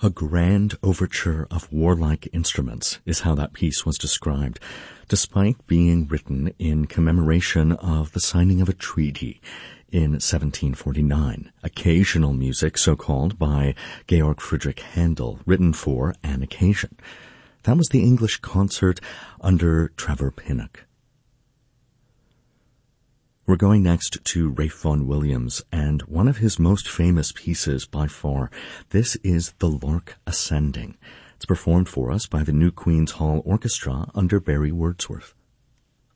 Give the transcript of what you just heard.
A grand overture of warlike instruments is how that piece was described, despite being written in commemoration of the signing of a treaty in 1749. Occasional music, so-called, by Georg Friedrich Handel, written for an occasion. That was the English concert under Trevor Pinnock. We're going next to Ralph Vaughan Williams, and one of his most famous pieces by far. This is The Lark Ascending. It's performed for us by the New Queen's Hall Orchestra under Barry Wordsworth.